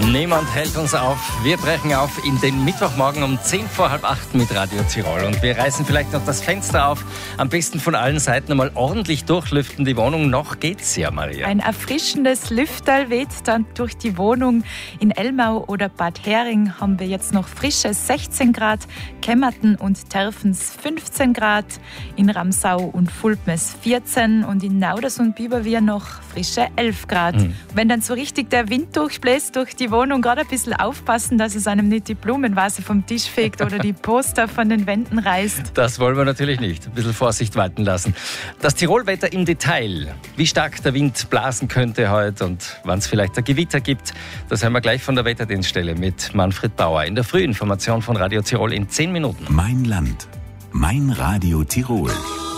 Niemand hält uns auf. Wir brechen auf in den Mittwochmorgen um 7:45 mit Radio Tirol. Und wir reißen vielleicht noch das Fenster auf. Am besten von allen Seiten einmal ordentlich durchlüften die Wohnung. Noch geht's ja, Maria. Ein erfrischendes Lüfterl weht dann durch die Wohnung. In Elmau oder Bad Hering haben wir jetzt noch frische 16 Grad, Kemmerten und Terfens 15 Grad, in Ramsau und Fulpmes 14 und in Nauders und Biberwier noch frische 11 Grad. Wenn dann so richtig der Wind durchbläst durch die Wohnung, gerade ein bisschen aufpassen, dass es einem nicht die Blumenvase vom Tisch fegt oder die Poster von den Wänden reißt. Das wollen wir natürlich nicht. Ein bisschen Vorsicht walten lassen. Das Tirolwetter im Detail. Wie stark der Wind blasen könnte heute und wann es vielleicht ein Gewitter gibt, das hören wir gleich von der Wetterdienststelle mit Manfred Bauer in der Frühinformation von Radio Tirol in 10 Minuten. Mein Land. Mein Radio Tirol.